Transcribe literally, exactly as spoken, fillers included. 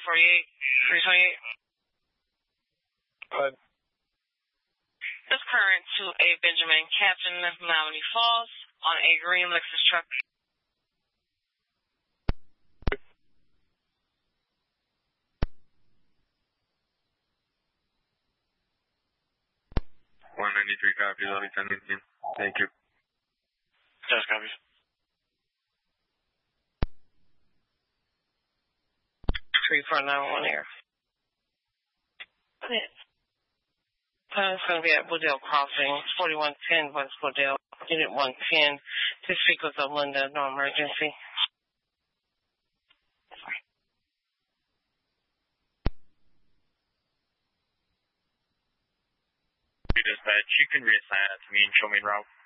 forty-eight, three twenty-eight. Good. This current to a Benjamin Captain Menominee Falls on a green Lexus truck. one ninety-three copies, only ten eighteen. Thank you. Just copies. three four nine one here. Time is going to be at Woodale Crossing, forty-one ten West Woodale, Unit one ten, to speak with Linda, no emergency. Dispatch, you can reassign it to me and show me route.